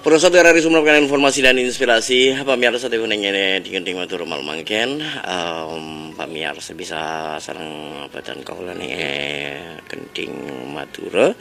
Perusahaan dari sumber informasi dan inspirasi pemirsa TV ini di matur mal mangken pemirsa bisa sarang badan kaulan kenting matura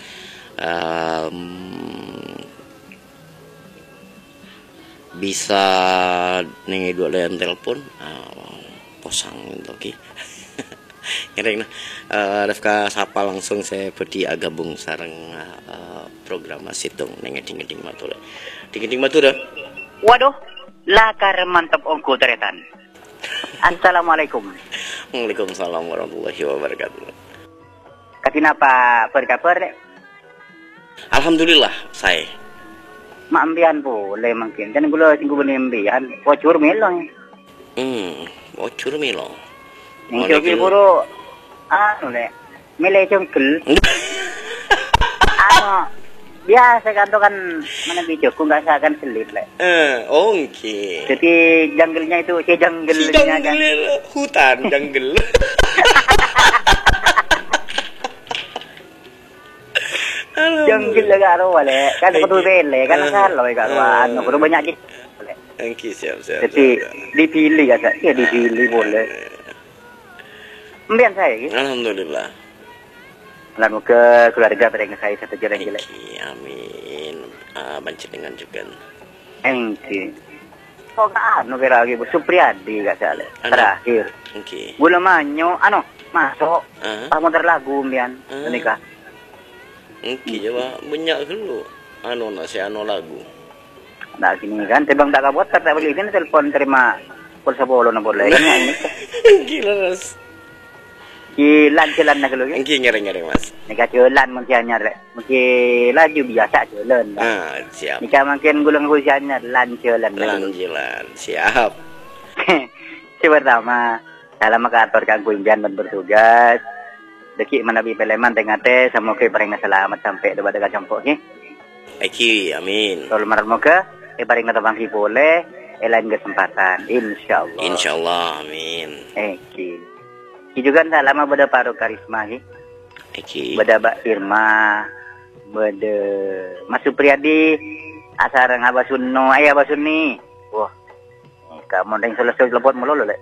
bisa nengi dua layan telepon posang toki ngereng Refka sapa langsung saya bedi agabung sareng program situng nengi-ding matura. Ding matura. Waduh, lakar mantap ongko teretan. Assalamualaikum. Waalaikumsalam warahmatullahi wabarakatuh. Katinapa berkabar? Alhamdulillah, saya. Maambian boleh mungkin. Dan gula singgu benembian, bocor melong. Bocor melong. Ning jogi buru mele cengkel. Biasa kan tuh kan mana bijoku nggak seakan selit lah. Oke. Jadi junggelnya itu junggelnya kan. Hutan jungle. Jungle lah karo wale. Kan kudu bele kan kalau karo anu kudu banyak gitu. Oke, siap. Jadi dipilih ya, dipilih boleh. Mbian saya gitu. Alhamdulillah. Lalu ke keluarga mereka saya satu jalan jelek. Amin. Banci dengan juga. Engki. Oh anu kira lagi Bu Supriyadi gak salah. Terakhir. Oke. Gula manyo masuk. Pamotor lagu mbian menikah. Oke, coba banyak dulu. Nasi lagu. Nah gini kan tebang tak kabut tak boleh ini telepon terima pulsa bolo na boleh. Gila ras. Jalan nak lu kan? Ngering mas. Nika jalan mungkin anyar, mungkin laju biasa jalan. Siap. Nika mungkin gulang hujannya jalan. Jalan, siap. Pertama, dalam kantor kang kunjan dan bertugas. Deki manabi peleman tengah teh, semoga paling selamat sampai debat dekat campur ni. Eki, amin. Kalau marah moga, paling natabangki boleh, lain kesempatan, insyaallah. Insyaallah, amin. Eki. Juga kan lama beda paruh karisma hi. Eki. Beda Mbak Irma, beda Mas Supriyadi, asarang Abasunno, ayah Abasunni. Wah. Kamu yang selesai telepon mulu le.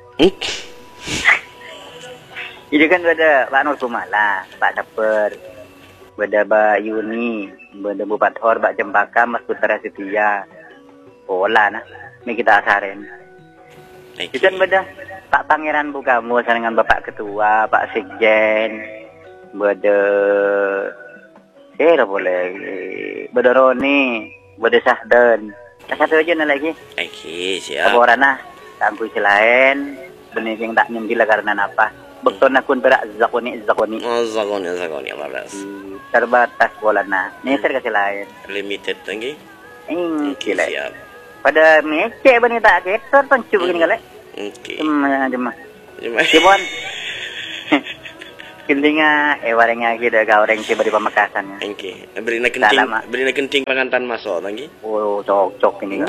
Itu kan beda Pak Nur Kumala, Pak Saper, beda Mbak Yuni, beda Bupati Hor, Mbak Cempaka, Mas Putra Setia. Pola nah. Ini kita asarin. Itu kan beda Pak Pangeran Bukamu dengan Bapak Ketua, Pak Sekjen, beda boleh, beda Roni, beda Sahdan. Satu aja lagi. Oke, siap. Kaborana, tangguh selain, benih yang tak nyembila karena apa? Betul nakun berak zakoni. Oh, zakoni, laras. Terbatas bolana. Ini saya kasih lain. Limited lagi. Oke, siap. Pada mece benih tak ketor pencu begini kali. Oke. Cuma. Cibon. Kentinga warengnya kita kau orang si beri pemekasan. Oke. Beri kenting pengantan masuk lagi. Oh, cok ini.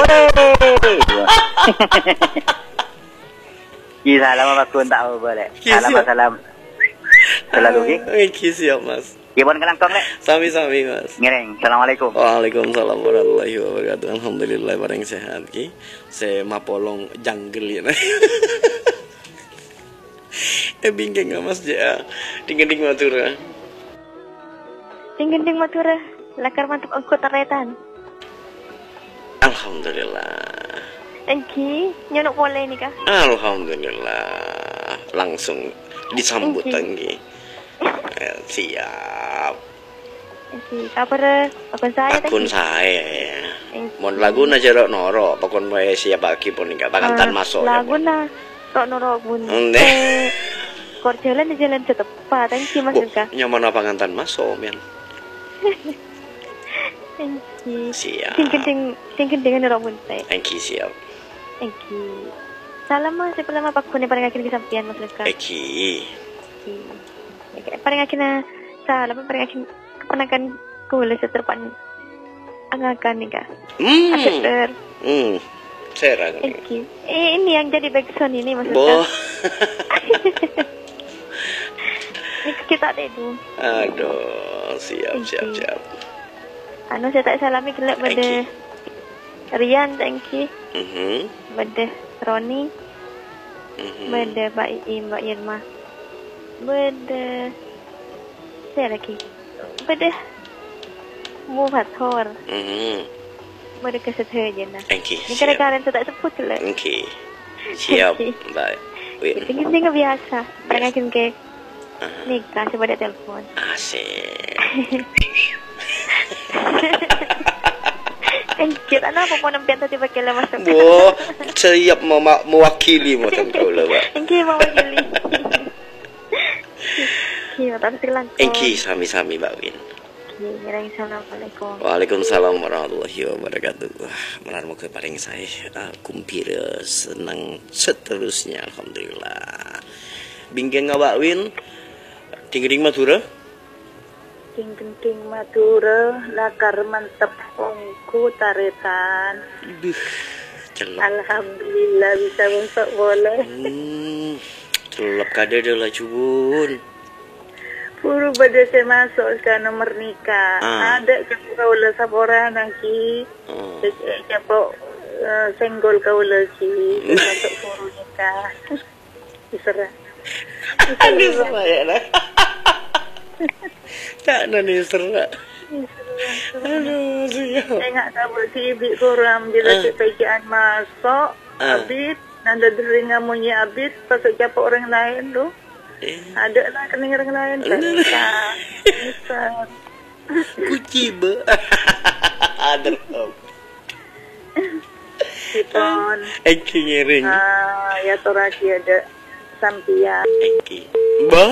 Kisah lama aku tahu boleh. Salam. Selalu Oke, siap mas. Cibon kelangkong le. Sami mas. Ngereng. Assalamualaikum. Waalaikumsalam warahmatullahi wabarakatuh. Alhamdulillah bareng sehat ki. Saya mapolong jungle ya. Bingkeng mas ja. Ding matura. Ding matura. Lakar mantap angko taretan. Alhamdulillah. Engki, nyonok boleh ni kah? Alhamdulillah. Langsung disambut lagi. Siap. Kabar akun saya. Mon lagu na jerok noro, pakon bae siapa ki pun enggak pakantan masuk. Lagu na tok noro bun. Kor jalan setepat, thank you Mas Ilka. Nyaman apa ngantan masuk, men. Thank you. Siap. Tingkin dengan noro bun teh. Thank you, siap. Thank you. Salam Mas, sepelama pak kune paling akhir kesampian Mas Ilka. Eki. Paling akhir na salam paling akhir kepenakan kulit seterpan angakan nih kak. Aseter. Serang. Ini yang jadi backsound ini maksudnya. Boh. Ini kita itu. Aduh, siap. Anu saya tak salami kelak pada Rian tangki. Mhm. Beda Roni. Beda Mbak Iim, Mbak Irma. Beda siapa lagi? Beda Bu Fathor. Beda kesetujuan. Engki. Ini kadang-kadang saya tak sebut lah. Engki. Siap, Mbak Win. Ini biasa. Pengen ke nikah coba ada telepon. Asik. Kita apa mau nempian tadi pakai lemas. Bu, siap mewakili macam kau lah, Pak. Engki mau wakili. Iya, tak silang. Engki sami-sami, Mbak Win. Assalamualaikum. Waalaikumsalam warahmatullahi wabarakatuh. Melarang ke paling saya kumpira senang seterusnya alhamdulillah. Bingkeng Mbak Win. Tinggi Madura. Ting Madura, lakar mantep ongku taretan. Celap. Alhamdulillah bisa masuk boleh. Celap kada dah lah cubun. Puru pada saya masuk ke nomor nikah. Ada siapa kaulah saboran nanti. Siapa senggol kaulah si masuk puru nikah. Diserah. Aduh saya lah. Tak ada ni serak. Aduh siap. Tengok kabar si ibu korang bila kebajian masuk. Abid. Nanda deringan munyi abid. Pasal siapa orang lain tu. Ada lah kening orang lain. Bisa. Kuci be. Ada. Sipon. Eki ngiring. Ya toraki ada sampian. Eki. Bah.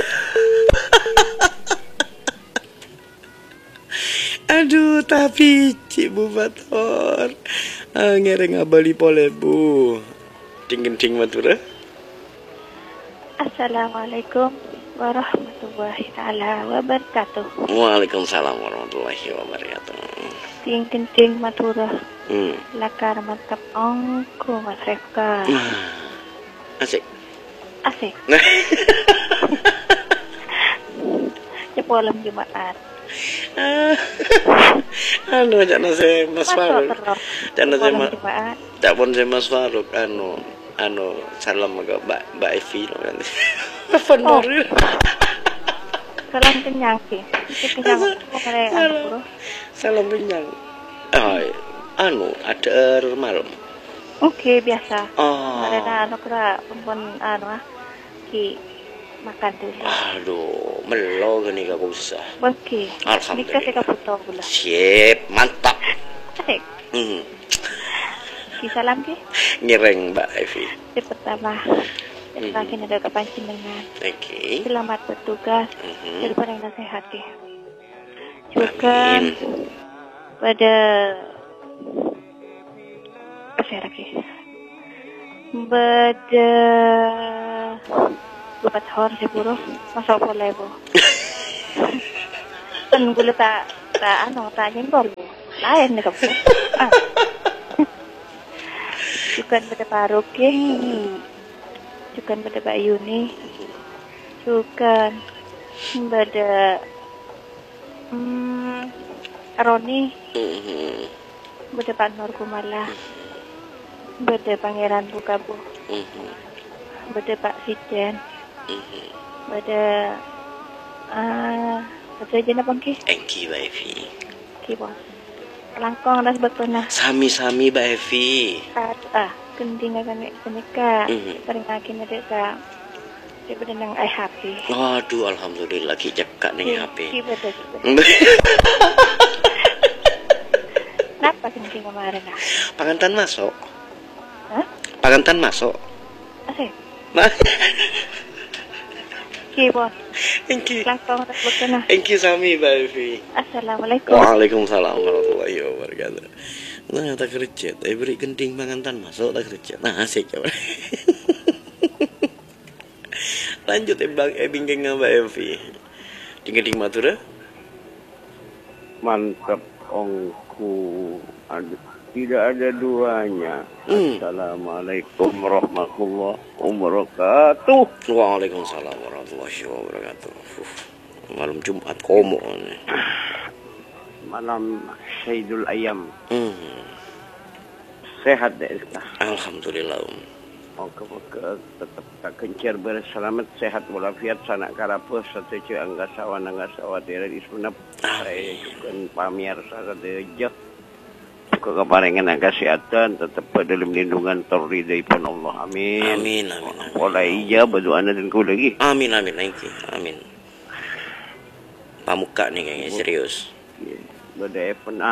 Aduh, tapi Cik Bu Fathor. Ngereng abali pole Bu. Ting Madura. Assalamualaikum warahmatullahi taala wabarakatuh. Waalaikumsalam warahmatullahi wabarakatuh. Ting Madura. Lakar mantap ongku Mas Refka. Asik. Asik. Cepolam Jumat. Anu jangan saya Mas Faruk. Jangan saya tak pun saya Mas Faruk. Anu salam ke Mbak Evi kan. Apa nori? Salam kenyang sih. Kenyang Salam kenyang. Anu ada malam. Oke biasa. Karena anu kira pun anu ki makan dulu. Aduh, melo gini gak usah. Oke. Alhamdulillah. Nikah puto gula. Sip, mantap. Asik. Salam ki. Ngireng Mbak Evi. Pertama. Makin ada kepancingan. Oke. Selamat bertugas. Daripada yang sehat ki. Juga pada apa lagi? Pada buat hor si buruh masuk boleh bu. Kan gula tak nyenggol bu. Lain nih kamu. Bukan pada Paruk ya. Bukan pada Mbak Yuni. Bukan pada Roni. Pada Pak Nur Kumala. Pada Pangeran Bukabu. Pada Pak Sijen. Pada apa aja nak bangki? Engki Mbak Evi. Ki bos. Langkong dah sebetulnya. Sami-sami Mbak Evi. Kending akan kenika. Peringakin ada ka. Daripada nang HP. Waduh, alhamdulillah ki cekak ning HP. Ki betul. Kenapa kending kemarin ah? Pangantan masuk. Hah? Pangantan masuk. Asik. Nah. Ki bos. Engki. Langkong dah sebetulnya. Engki sami Mbak Evi. Assalamualaikum. Waalaikumsalam warahmatullahi wabarakatuh. Nah, tak kerja, tapi beri genting pangantan masuk tak kerja. Nah, asik ya. Lanjut Bang Bingkeng Mbak Evi. Tinggi Madura. Mantap ongku. Tidak ada duanya. Assalamualaikum warahmatullahi wabarakatuh. Waalaikumsalam warahmatullahi wabarakatuh. Malam Jumat komo nih. Malam Sayyidul Ayam. sehat deh Iska. Alhamdulillah tetap tak kencer berselamat sehat walafiat sanak karapus satu cu anggasawan dari sunap saya kan pamirsa sadeja keparengan kesehatan tetap dalam lindungan terridai pun Allah amin amin wala iya berdoa dan ku lagi amin thank you amin pamuka nih kayaknya serius beda event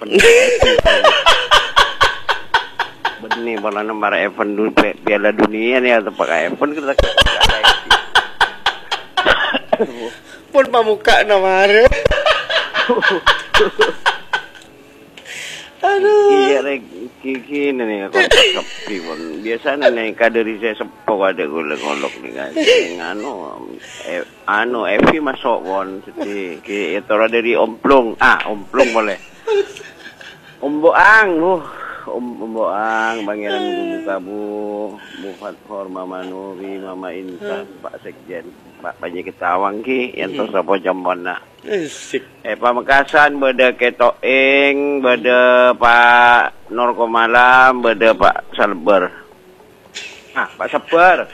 benih malah nomor event dulu Piala Dunia nih atau pakai event kita pun pamuka nomor aduh iya kiki nih kontak sepi bang biasanya nih kaderi saya sepok ada golok nih kan Evi masuk bon jadi itu dari omplung boleh Omboang Omboang Pangeran Bubu Kabu Bu Fathor Mama Nuri Mama Intan Pak Sekjen Pak Panji Ketawang ki yang tersapo jambona Pamekasan beda Ketoing beda Pak Norko Malam beda Pak Salber Pak Sabar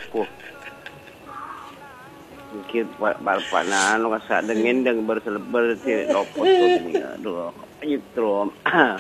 mungkin Pak Nano kasak dengin berselber si lopot ni aduh nyetrum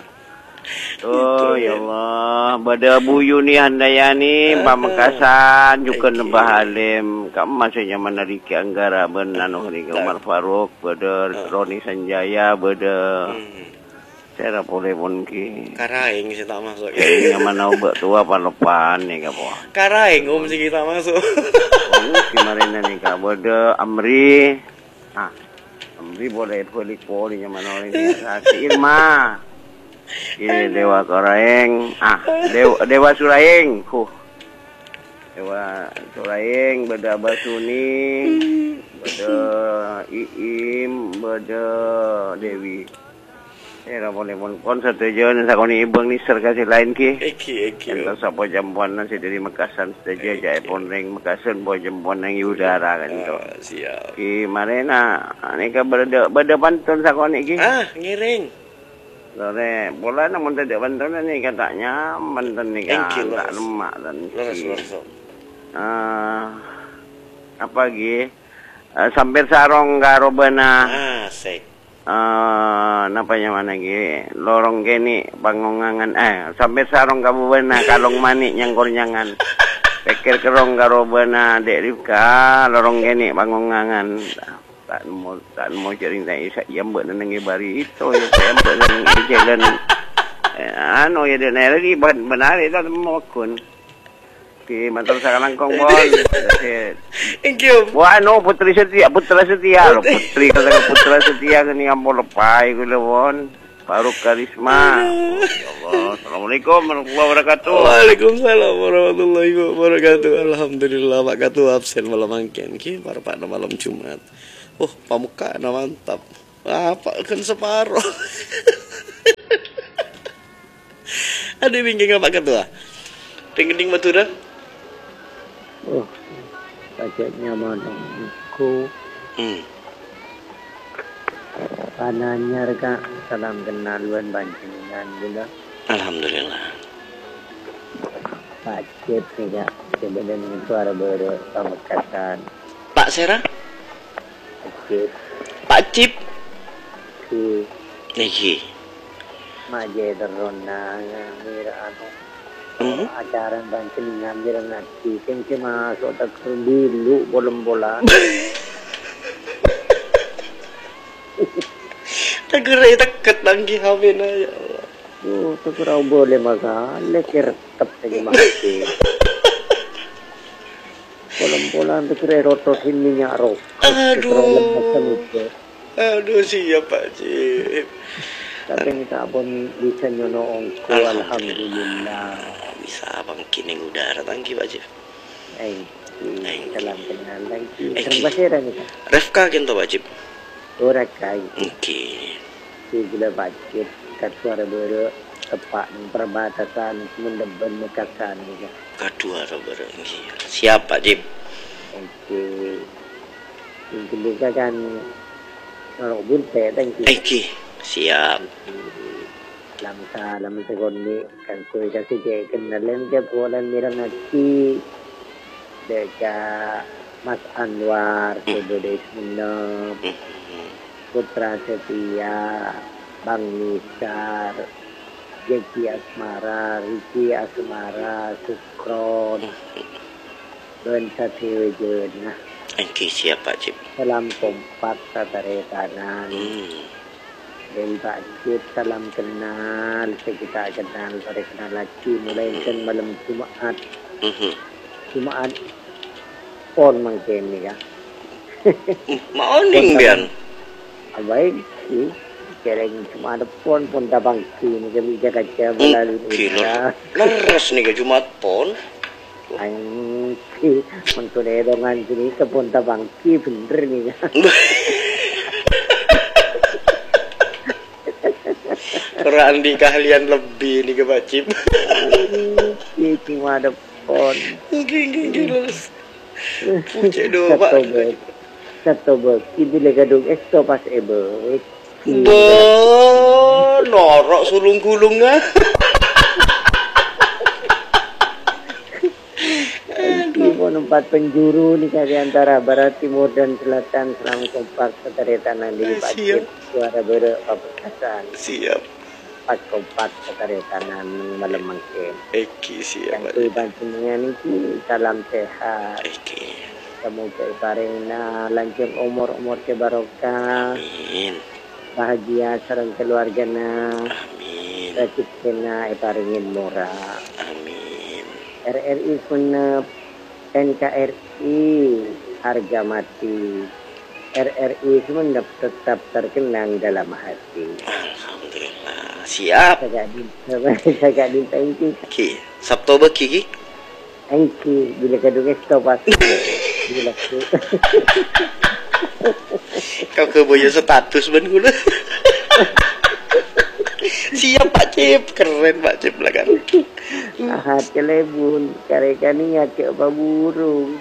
oh ya Allah bada Bu Yuni Handayani Pamekasan juga Nebah Halim kamu maksudnya menariki Anggara benano hari Umar Faruk bada Roni Sanjaya bada saya boleh pun ki karaing sih tak masuk yang mana ubah tua panopan nih kamu karaing sih kita masuk kemarin nih kamu bada Amri Amri boleh poli yang mana ini si Irma ini Dewa Karaeng Dewa Suraing Dewa Suraing beda Basuni beda Iim beda Dewi saya boleh pon satu jon sakoni ibang ni serkasi lain ki eki sapa jambuan nasi dari Mekasan saja jaya pon ring Mekasan boy jambuan nang udara kan to siap ki marena nika beda pantun sakoni ki ngiring Lore, bola namun tidak bantuan ni katanya bantuan ni kan tak lemak dan apa lagi sambil sarong garobana asik napanya mana lagi lorong gini bangongangan sambil sarong kabubana kalong manik nyangkor nyangan pikir kerong garobana dek Rifka lorong gini bangongangan tak mau cerita isak yang buat nengi bari itu ya saya buat nengi jalan ya dia lagi benar itu mau kun di mantul sekarang kong bon thank you putri setia putra setia kan yang mau lepai gue bon Faruk Karisma ya Allah Assalamualaikum warahmatullahi wabarakatuh Waalaikumsalam warahmatullahi wabarakatuh alhamdulillah Pak Katu absen malam angken ki para pada malam Jumat pamuka mantap apa kan separuh ada bingking Pak Ketua ding batu dah pajaknya manongku pananya reka salam kenaluan bancingan gula alhamdulillah pajet tidak sebenarnya suara Pamekasan Pak Sera Pak Cip Niki Maje Derona Mira acara bancingan dia nanti kengke masuk tak dulu bola tak gerai deket lagi habis ya Allah tak kurang boleh maka lekir tetap saja mati bola tak kira rotosin minyak roh aduh siap Pak Cip tapi kita pun bisa nyonongku alhamdulillah bisa bangkining udara tangki Pak Cip salam kenal lagi terima kasih kita Refka kinto Pak Cip Rakai oke gula Pak Cip kat suara bero tepat perbatasan Mendeban Mekasan juga kedua rober siap Pak Cip oke ini kan orang bunte thank you siap salam sekali kan kue kasih kenalan ke bulan miranaki deja Mas Anwar Sebedes Menep Putra Setia Bang Nisar Jeki Asmara Riki Asmara Sukron dan Satya nah siapa Cip? salam kompak tataretanan dari Pak Cip salam kenal kita kenal sore kenal lagi mulai kan malam Jumat Jumat pon mungkin ya mau ning bian baik sih kereng Jumat pon tabang kini kami jaga melalui kilo leres nih ke Jumat pon Angki mentune dongan sini kepon tabang ki bener nih Quran di keahlian lebih nih ke Pak Cip. Ki cuma ada pon. Lulus. Pucuk do Pak. Satu ki bila gadung esto pas ebe. Norok sulung-gulung ah. Ki pon 4 penjuru nih di antara barat timur dan selatan selama kompak keteretanan di Pak Cip. Suara berpapasan. Siap. Kompak keteretanan malam mangke. Eki siap. Yang bantunya niki salam sehat. Eki. Semoga iparena lanjut umur ke barokah. Amin. Bahagia sareng keluargana. Amin. Rezekina iparingin murah. Amin. RRI Sunep NKRI harga mati. RRI Sunep tetap terkenang dalam hati. Alhamdulillah. Siap. Saya di tangki. Ki. Sabtu beki ki. Tangki bila kadung stop pas. Bila Kau keboyo status ben gula. Siap Pak Cip, keren Pak Cip lah kan. Ahad kelebun, karekani ngake apa burung.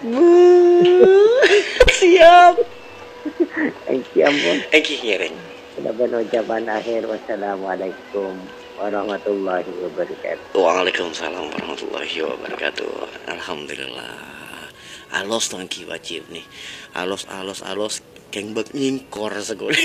Siap. Engki ampun. Engki ngereng. Sudah ucapan akhir. Wassalamualaikum warahmatullahi wabarakatuh. Waalaikumsalam warahmatullahi wabarakatuh. Alhamdulillah. Alos tangki wajib nih. Alos keng bek nyingkor sekali.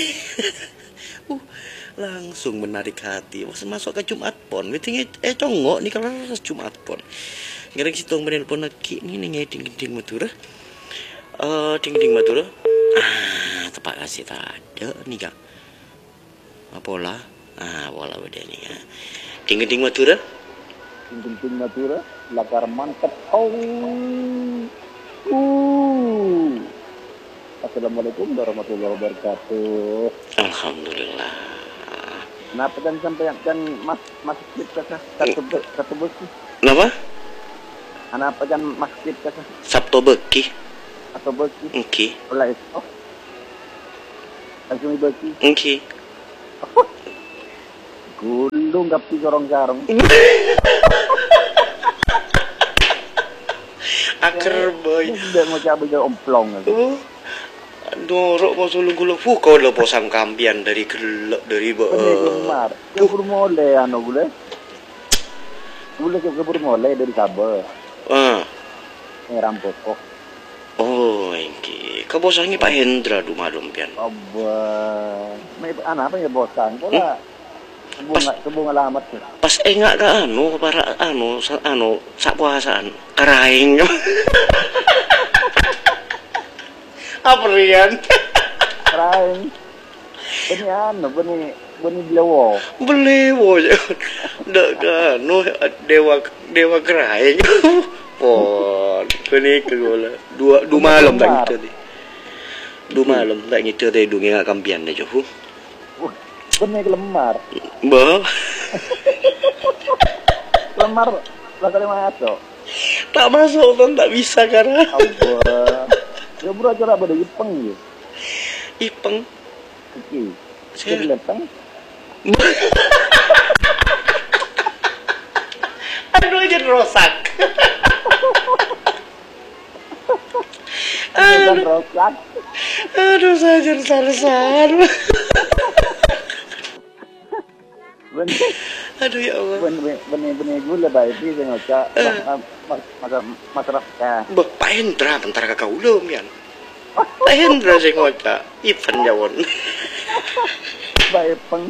Langsung menarik hati. Masuk ke Jumat pon. Witing congok nih kalau Jumat pon. Ngereng situng menelpon lagi nih ding Madura. Ding Madura. Tepat kasih ada nih Kak. Pola. Pola beda nih. Ding Madura. Ding Madura. Lakar mantap. Assalamualaikum warahmatullahi wabarakatuh. Alhamdulillah. Kenapa dan sampai dan masjid kata satu beki? Kenapa? Kenapa dan masjid kata? Sabtu beki. Atau beki? Oke. Olah itu. Langsung beki. Oke. Gulung gapi garong-garong. Aker boy. Dia mau cabai ke omplong. Dorok mau sulung-gulung. Kau lo posam kampian dari gelok dari Gemar. Kebur mole anu boleh. Boleh kebur mole dari Sabah. Rampok kok. Oh, ini. Kau bosannya Pak Hendra malum pian. Abah. Anak apa ya bosan? Pola. Sebung alamat tuh. Pas enggak ke para sak puasaan keraing. Apa Rian? Keraing. Beni belewo. Belewo ya. Ndak kan dewa keraing. Pon, beni kegola. Dua malam tak gitu deh. 2 malam tak gitu deh dungi enggak kampian deh Jofu. Benih lemar. Bah. Lemar lah kali mana Tak masuk tuh tak bisa karena. Allah. Ya bro acara pada Ipeng ya. Ipeng. Oke. Saya datang. Aduh jadi rosak. Aduh sajar sarsar. Aduh ya Allah. Benih gula baik sih saya ngocak masyarakat. Pak Hendra bentar kakak ulum ya. Pak Hendra saya ngocak. Ivan jawon. Baik peng.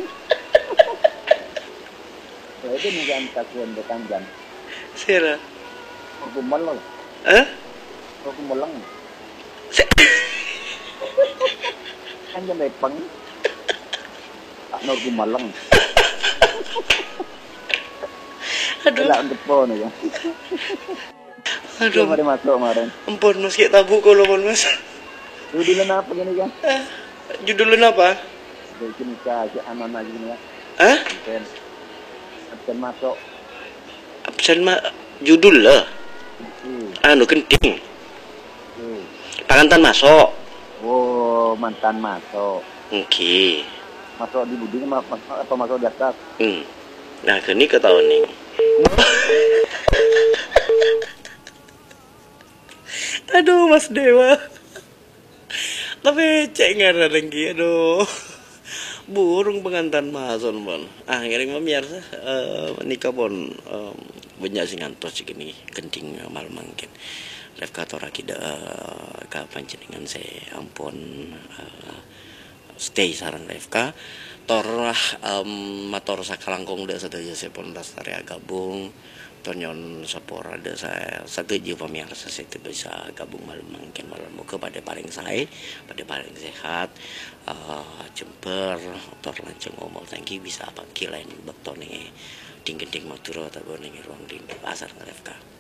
Itu nih kan kasihan dekan jam. Sira. Aku malang. Aku malang. Kan jam baik peng. Aku malang. Aduh. Lah depan ya. Aduh. Mari masuk kemarin. Ampun mas kayak tabuk kalau pun mas. Judulnya apa gini kan? Judulnya apa? Jadi nikah si anak gini ya. Absen masuk. Absen judul lah. Anu kenting. Pangantan masuk. Oh mantan masuk. Oke. Masuk di budi apa masuk di atas? Nah kini ketahuan nih. Aduh Mas Dewa. Tapi cek nggak lagi aduh. Burung pengantin mason bon. Ngiring pemirsa nikah bon banyak sing ngantos gini kenting mal mangkin. Lefka tora kida kapan jenengan saya ampun stay sarang Lefka torah motor sakalangkong dek sadaya saya pun lestari gabung tonyon sapora dek saya setuju pemirsa saya itu bisa gabung malam mungkin malam kepada paling saya pada paling sehat jember tor lanceng ngomong tangki bisa apa kilain bakto nih ding-ding maturo atau ning ruang di pasar Lefka.